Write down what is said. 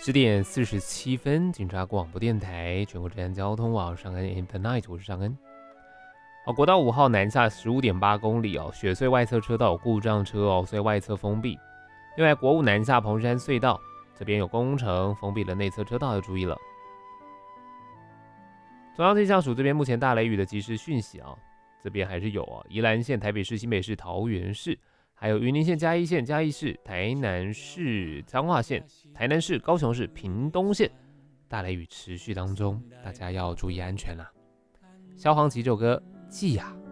10点47分，警察广播电台全国治安交通网上恩 In the Night， 我是尚恩。国道5号南下15.8公里雪隧外侧车道有故障车所以外侧封闭。另外，国五南下彭山隧道这边有工程，封闭了内侧车道，要注意了。中央气象署这边目前大雷雨的即时讯息这边还是有宜兰县、台北市、新北市、桃园市。还有云林县、嘉义县、嘉义市、台南市、彰化县、台南市、高雄市、屏东县，大雷雨持续当中，大家要注意安全啦。萧煌奇这首歌《记呀》。